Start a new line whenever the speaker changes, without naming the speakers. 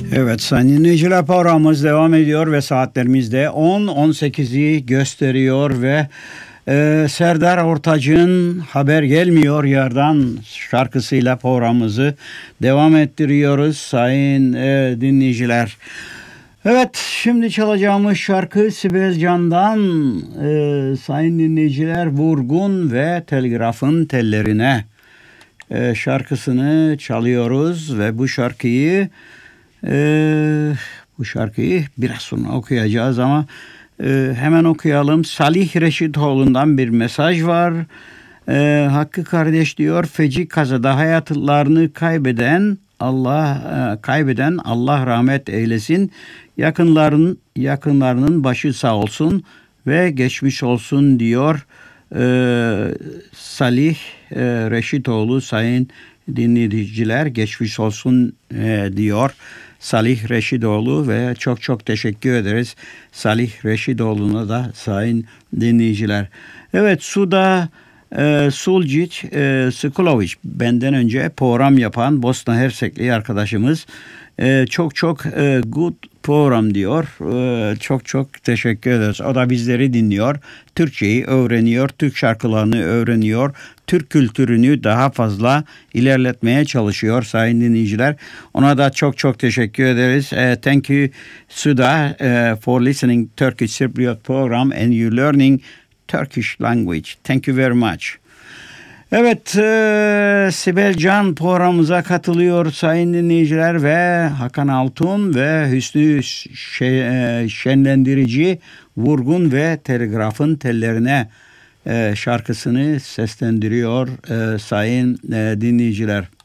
Evet sayın dinleyiciler, programımız devam ediyor ve saatlerimizde 10.18'i gösteriyor ve Serdar Ortaç'ın Haber Gelmiyor Yardan şarkısıyla programımızı devam ettiriyoruz sayın dinleyiciler. Evet, şimdi çalacağımız şarkı Sibel Can'dan sayın dinleyiciler, Vurgun ve Telgrafın Tellerine şarkısını çalıyoruz ve bu şarkıyı biraz sonra okuyacağız ama hemen okuyalım. Salih Reşitoğlu'ndan bir mesaj var. Hakkı kardeş diyor, feci kazada hayatlarını kaybeden Allah rahmet eylesin. Yakınlarının başı sağ olsun ve geçmiş olsun diyor Salih Reşitoğlu. Sayın dinleyiciler, geçmiş olsun diyor Salih Reşitoğlu ve çok çok teşekkür ederiz Salih Reşitoğlu'na da sayın dinleyiciler. Evet, Suda Sulcic Skulovic, benden önce program yapan Bosna Hersekli arkadaşımız, çok good program diyor. Çok çok teşekkür ederiz. O da bizleri dinliyor. Türkçeyi öğreniyor. Türk şarkılarını öğreniyor. Türk kültürünü daha fazla ilerletmeye çalışıyor sayın dinleyiciler. Ona da çok çok teşekkür ederiz. Thank you Suda for listening Turkish Cypriot program and you learning Turkish language. Thank you very much. Evet, Sibel Can programımıza katılıyor sayın dinleyiciler ve Hakan Altun ve Hüsnü Şenlendirici Vurgun ve Telgrafın Tellerine şarkısını seslendiriyor sayın dinleyiciler.